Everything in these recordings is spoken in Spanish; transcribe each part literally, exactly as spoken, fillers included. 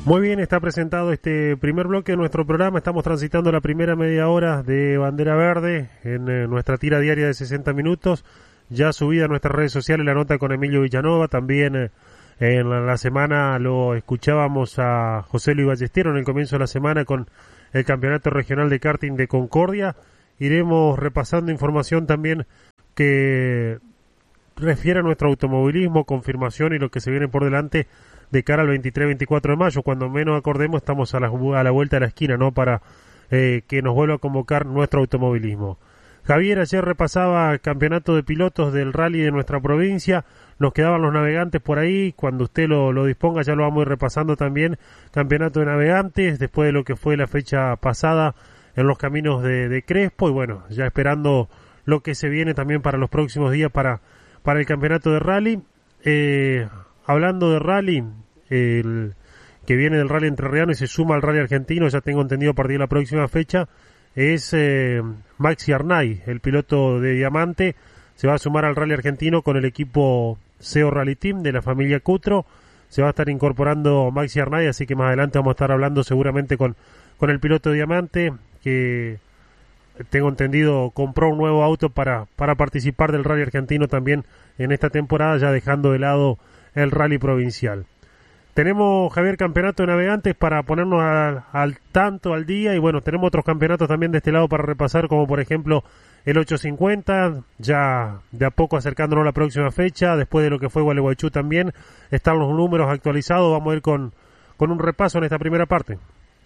Muy bien, está presentado este primer bloque de nuestro programa. Estamos transitando la primera media hora de Bandera Verde en eh, nuestra tira diaria de sesenta minutos. Ya subida a nuestras redes sociales la nota con Emilio Villanova. También eh, en la, la semana lo escuchábamos a José Luis Ballestero en el comienzo de la semana con el Campeonato Regional de Karting de Concordia. Iremos repasando información también que refiere a nuestro automovilismo, confirmación y lo que se viene por delante de cara al veintitrés veinticuatro de mayo. Cuando menos acordemos, estamos a la, a la vuelta de la esquina, ¿no? Para eh, que nos vuelva a convocar nuestro automovilismo. Javier ayer repasaba el campeonato de pilotos del rally de nuestra provincia. Nos quedaban los navegantes por ahí. Cuando usted lo, lo disponga ya lo vamos a ir repasando también. Campeonato de navegantes, después de lo que fue la fecha pasada en los caminos de, de Crespo. Y bueno, ya esperando lo que se viene también para los próximos días para, para el campeonato de rally. Eh... Hablando de rally, el que viene del rally entrerriano y se suma al rally argentino, ya tengo entendido a partir de la próxima fecha, es eh, Maxi Arnay, el piloto de Diamante, se va a sumar al rally argentino con el equipo C E O Rally Team de la familia Cutro. Se va a estar incorporando Maxi Arnay, así que más adelante vamos a estar hablando seguramente con, con el piloto de Diamante, que tengo entendido compró un nuevo auto para, para participar del rally argentino también en esta temporada, ya dejando de lado el rally provincial. Tenemos, Javier, campeonato de navegantes para ponernos al, al tanto, al día, y bueno, tenemos otros campeonatos también de este lado para repasar, como por ejemplo el ochocientos cincuenta, ya de a poco acercándonos a la próxima fecha, después de lo que fue Gualeguaychú también, están los números actualizados, vamos a ir con, con un repaso en esta primera parte.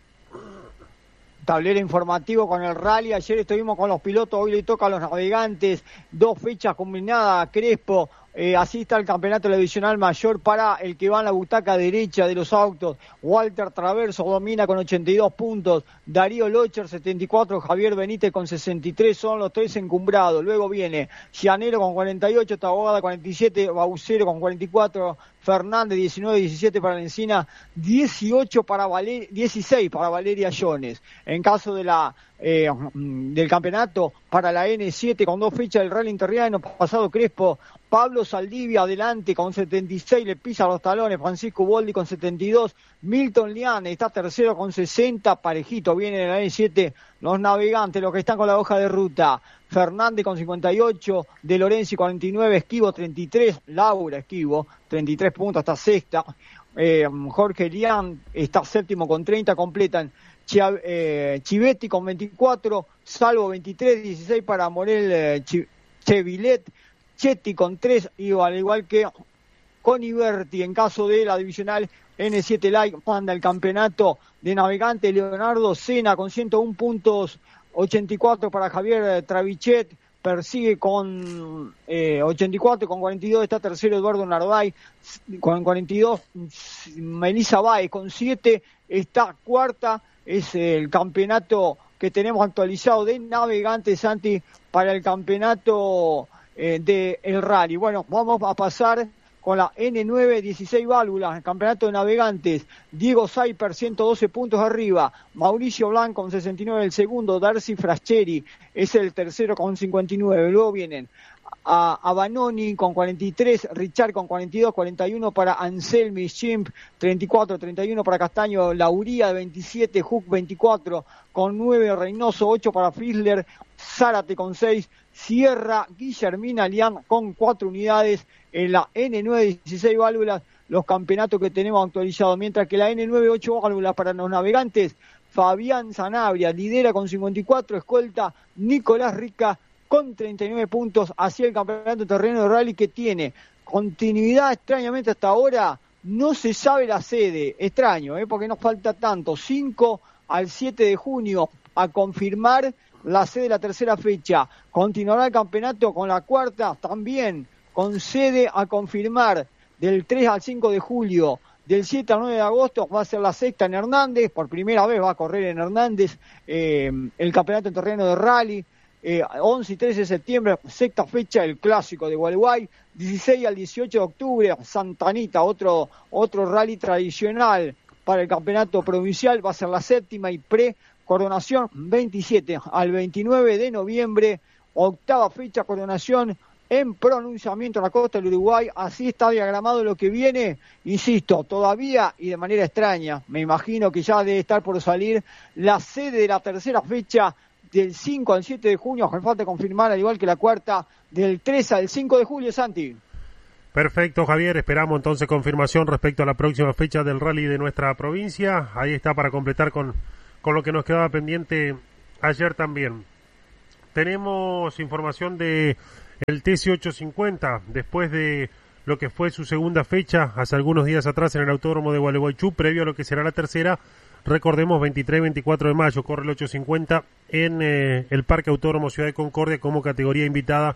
Tablero informativo con el rally, ayer estuvimos con los pilotos, hoy le toca a los navegantes, dos fechas combinadas, Crespo. Eh, así está el campeonato de la divisional mayor para el que va en la butaca derecha de los autos. Walter Traverso domina con ochenta y dos puntos, Darío Locher setenta y cuatro, Javier Benítez con sesenta y tres, son los tres encumbrados. Luego viene Llanero con cuarenta y ocho, Taboada cuarenta y siete, Baucero con cuarenta y cuatro, Fernández diecinueve, diecisiete para la Encina, dieciocho para Valer- dieciséis para Valeria Jones. En caso de la eh, del campeonato para la N siete con dos fechas del rally interriano pasado, Crespo, Pablo Saldivia adelante con setenta y seis, le pisa los talones, Francisco Boldi con setenta y dos, Milton Liane está tercero con sesenta, parejito viene en la N siete los navegantes, los que están con la hoja de ruta. Fernández con cincuenta y ocho, De Lorenzi cuarenta y nueve, Esquivo treinta y tres, Laura Esquivo treinta y tres puntos, está sexta. Eh, Jorge Lian está séptimo con treinta, completan Chia, eh, Chivetti con veinticuatro, Salvo veintitrés, dieciséis para Morel eh, Ch- Chevilet, Chetti con tres, y al igual que Coniberti en caso de la divisional N siete Light, manda el campeonato de navegantes Leonardo Sena con ciento uno puntos, ochenta y cuatro para Javier Travichet, persigue con eh, ochenta y cuatro, con cuarenta y dos está tercero Eduardo Narváez, con cuarenta y dos Melissa Baez, con siete está cuarta. Es el campeonato que tenemos actualizado de navegantes, Santi, para el campeonato eh, de el rally. Bueno, vamos a pasar con la N nueve, dieciséis válvulas, el campeonato de navegantes. Diego Saiper, ciento doce puntos arriba. Mauricio Blanco con sesenta y nueve el segundo. Darcy Frascheri es el tercero con cincuenta y nueve. Luego vienen a, a Vanoni con cuarenta y tres, Richard con cuarenta y dos, cuarenta y uno para Anselmi Schimp, treinta y cuatro, treinta y uno para Castaño, Lauría de veintisiete, Hook veinticuatro, con nueve Reynoso, ocho para Fisler, Zárate con seis, Sierra, Guillermina Lian con cuatro unidades en la N nueve, dieciséis válvulas, los campeonatos que tenemos actualizados, mientras que la N nueve, ocho válvulas para los navegantes. Fabián Sanabria lidera con cincuenta y cuatro, escolta Nicolás Rica con treinta y nueve puntos, hacia el campeonato terreno de rally que tiene continuidad extrañamente hasta ahora. No se sabe la sede, extraño, ¿eh? Porque nos falta tanto, cinco al siete de junio a confirmar la sede de la tercera fecha. Continuará el campeonato con la cuarta también, con sede a confirmar del tres al cinco de julio. Del siete al nueve de agosto va a ser la sexta en Hernández, por primera vez va a correr en Hernández eh, el campeonato en terreno de rally. Eh, once y trece de septiembre, sexta fecha, el clásico de Gualeguay. dieciséis al dieciocho de octubre, Santa Anita, otro, otro rally tradicional para el campeonato provincial, va a ser la séptima y pre-coronación. veintisiete al veintinueve de noviembre, octava fecha, coronación en pronunciamiento en la costa del Uruguay. Así está diagramado lo que viene, insisto, todavía y de manera extraña. Me imagino que ya debe estar por salir la sede de la tercera fecha del cinco al siete de junio, me falta confirmar, al igual que la cuarta, del tres al cinco de julio, Santi. Perfecto, Javier, esperamos entonces confirmación respecto a la próxima fecha del rally de nuestra provincia. Ahí está para completar con, con lo que nos quedaba pendiente ayer también. Tenemos información de el T C ochocientos cincuenta, después de lo que fue su segunda fecha, hace algunos días atrás en el Autódromo de Gualeguaychú, previo a lo que será la tercera. Recordemos, veintitrés y veinticuatro de mayo corre el ochocientos cincuenta en eh, el Parque Autódromo Ciudad de Concordia como categoría invitada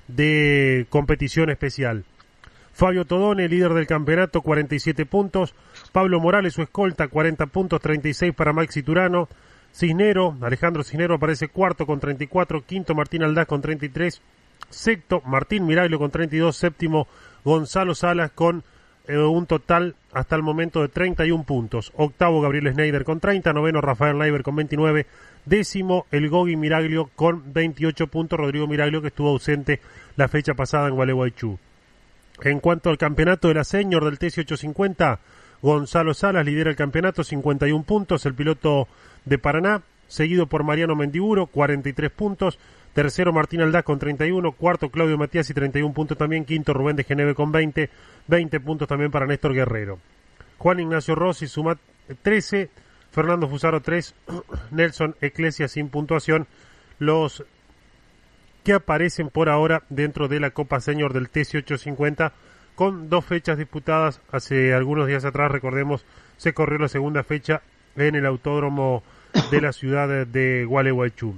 de competición especial. Fabio Todone, líder del campeonato, cuarenta y siete puntos. Pablo Morales, su escolta, cuarenta puntos, treinta y seis para Maxi Turano. Cisnero, Alejandro Cisnero aparece cuarto con treinta y cuatro, quinto Martín Aldaz con treinta y tres, sexto Martín Miraglio con treinta y dos, séptimo Gonzalo Salas con eh, un total hasta el momento de treinta y un puntos. Octavo Gabriel Schneider con treinta, noveno Rafael Leiber con veintinueve, décimo el Gogi Miraglio con veintiocho puntos, Rodrigo Miraglio que estuvo ausente la fecha pasada en Gualeguaychú. En cuanto al campeonato de la senior del T C ochocientos cincuenta, Gonzalo Salas lidera el campeonato, cincuenta y un puntos, el piloto de Paraná, seguido por Mariano Mendiburo, cuarenta y tres puntos, tercero Martín Aldaz con treinta y uno, cuarto Claudio Matías y treinta y un puntos también, quinto Rubén de Geneve con veinte, veinte puntos también para Néstor Guerrero. Juan Ignacio Rossi suma trece, Fernando Fusaro tres, Nelson Eclesia sin puntuación, los que aparecen por ahora dentro de la Copa Senior del T C ochocientos cincuenta, con dos fechas disputadas. Hace algunos días atrás, recordemos, se corrió la segunda fecha en el Autódromo de la ciudad de Gualeguaychú.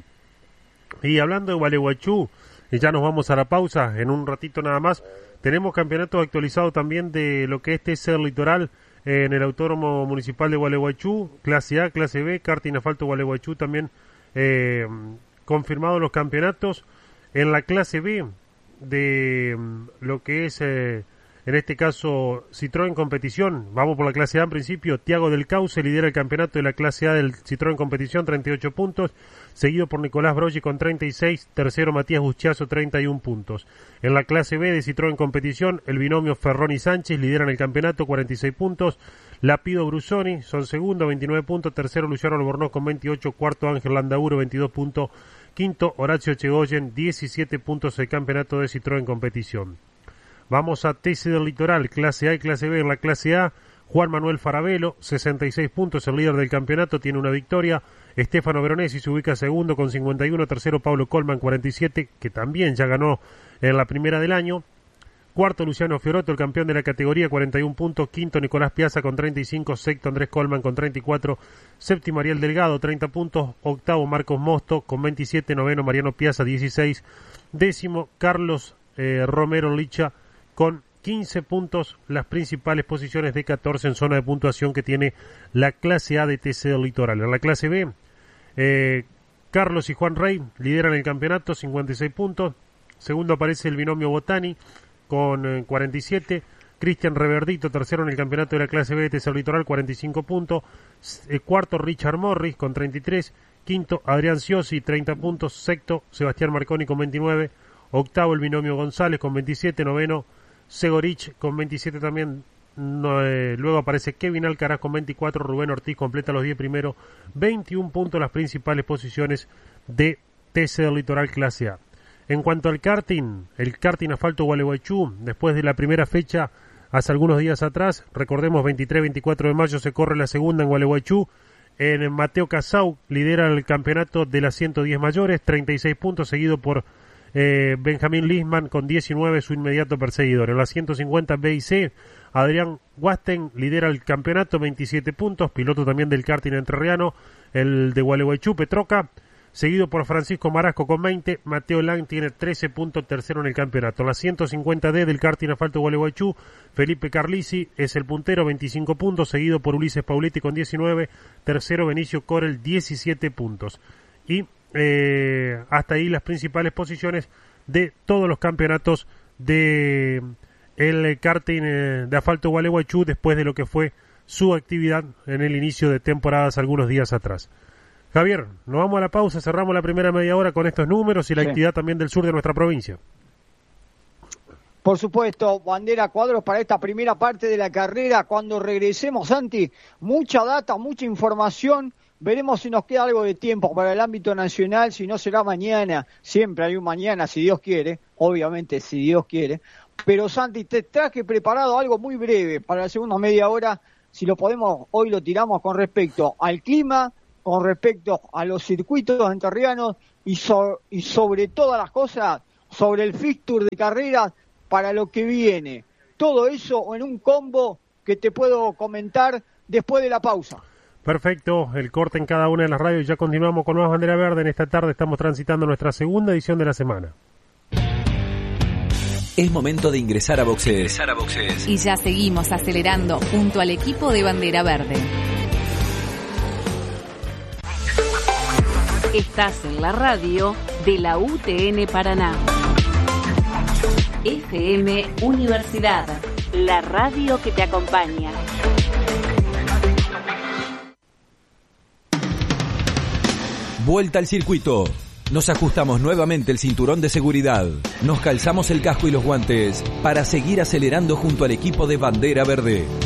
Y hablando de Gualeguaychú, y ya nos vamos a la pausa en un ratito nada más, tenemos campeonato actualizado también de lo que es T C del Litoral en el Autódromo Municipal de Gualeguaychú, clase A, clase B, karting asfalto Gualeguaychú también eh, confirmados los campeonatos. En la clase B de lo que es, eh, en este caso, Citroën Competición, vamos por la clase A en principio, Tiago del Cauce lidera el campeonato de la clase A del Citroën Competición, treinta y ocho puntos, seguido por Nicolás Broggi con treinta y seis, tercero Matías Buschiazo, treinta y un puntos. En la clase B de Citroën Competición, el binomio Ferroni Sánchez lideran el campeonato, cuarenta y seis puntos, Lapido Brusoni son segundo, veintinueve puntos, tercero Luciano Albornoz con veintiocho, cuarto Ángel Landauro, veintidós puntos, quinto Horacio Chegoyen, diecisiete puntos el campeonato de Citroën Competición. Vamos a T C del Litoral, clase A y clase B. En la clase A, Juan Manuel Farabelo, sesenta y seis puntos, el líder del campeonato, tiene una victoria. Estefano Veronesi se ubica segundo con cincuenta y uno, tercero Pablo Colman, cuarenta y siete, que también ya ganó en la primera del año. Cuarto Luciano Fiorotto, el campeón de la categoría, cuarenta y un puntos. Quinto Nicolás Piazza con treinta y cinco, sexto Andrés Colman con treinta y cuatro, séptimo Ariel Delgado, treinta puntos. Octavo Marcos Mosto con veintisiete, noveno Mariano Piazza, dieciséis. Décimo Carlos eh, Romero Licha con quince puntos, las principales posiciones de catorce en zona de puntuación que tiene la clase A de T C del Litoral. En la clase B, eh, Carlos y Juan Rey lideran el campeonato, cincuenta y seis puntos. Segundo aparece el binomio Botani con eh, cuarenta y siete. Cristian Reverdito, tercero en el campeonato de la clase B de T C del Litoral, cuarenta y cinco puntos. Eh, cuarto Richard Morris con treinta y tres. Quinto Adrián Ciosi, treinta puntos. Sexto Sebastián Marconi con veintinueve. Octavo el binomio González con veintisiete. Noveno Segorich con veintisiete también. No, eh, luego aparece Kevin Alcaraz con veinticuatro. Rubén Ortiz completa los diez primeros. veintiún puntos las principales posiciones de T C del Litoral clase A. En cuanto al karting, el karting asfalto Gualeguaychú, después de la primera fecha hace algunos días atrás, recordemos veintitrés y veinticuatro de mayo se corre la segunda en Gualeguaychú. En Mateo Casau lidera el campeonato de las ciento diez mayores, treinta y seis puntos, seguido por Eh, Benjamín Lisman con diecinueve, su inmediato perseguidor. En las ciento cincuenta B y C, Adrián Guasten lidera el campeonato, veintisiete puntos, piloto también del karting entrerriano, el de Gualeguaychú, Petroca, seguido por Francisco Marasco con veinte, Mateo Lang tiene trece puntos, tercero en el campeonato. En la ciento cincuenta D del karting asfalto Gualeguaychú, Felipe Carlisi es el puntero, veinticinco puntos, seguido por Ulises Pauletti con diecinueve, tercero Benicio Corel, diecisiete puntos. Y Eh, hasta ahí las principales posiciones de todos los campeonatos de el karting eh, de asfalto Gualeguaychú después de lo que fue su actividad en el inicio de temporadas algunos días atrás. Javier, nos vamos a la pausa, cerramos la primera media hora con estos números y la sí. actividad también del sur de nuestra provincia. Por supuesto, bandera cuadros para esta primera parte de la carrera. Cuando regresemos, Santi, mucha data, mucha información. Veremos si nos queda algo de tiempo para el ámbito nacional, si no será mañana. Siempre hay un mañana, si Dios quiere. Obviamente, si Dios quiere. Pero, Santi, te traje preparado algo muy breve para la segunda media hora. Si lo podemos, hoy lo tiramos con respecto al clima, con respecto a los circuitos entrerrianos y, so- y sobre todas las cosas, sobre el fixture de carreras para lo que viene. Todo eso en un combo que te puedo comentar después de la pausa. Perfecto, el corte en cada una de las radios. Ya continuamos con más Bandera Verde. En esta tarde estamos transitando nuestra segunda edición de la semana. Es momento de ingresar a boxes. Ingresar a boxes. Y ya seguimos acelerando junto al equipo de Bandera Verde. Estás en la radio de la U T N Paraná. F M Universidad, la radio que te acompaña. Vuelta al circuito. Nos ajustamos nuevamente el cinturón de seguridad. Nos calzamos el casco y los guantes para seguir acelerando junto al equipo de Bandera Verde.